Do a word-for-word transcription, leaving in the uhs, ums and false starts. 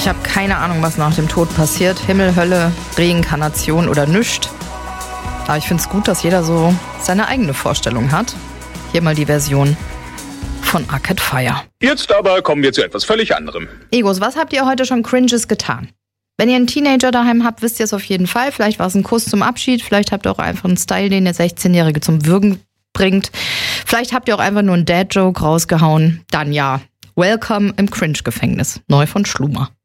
Ich habe keine Ahnung, was nach dem Tod passiert. Himmel, Hölle, Reinkarnation oder nüscht. Aber ich finde es gut, dass jeder so seine eigene Vorstellung hat. Hier mal die Version von Arcade Fire. Jetzt aber kommen wir zu etwas völlig anderem. Egos, was habt ihr heute schon Cringes getan? Wenn ihr einen Teenager daheim habt, wisst ihr es auf jeden Fall. Vielleicht war es ein Kuss zum Abschied. Vielleicht habt ihr auch einfach einen Style, den der sechzehnjährige zum Würgen bringt. Vielleicht habt ihr auch einfach nur einen Dad-Joke rausgehauen. Dann ja, Welcome im Cringe-Gefängnis. Neu von Schluma.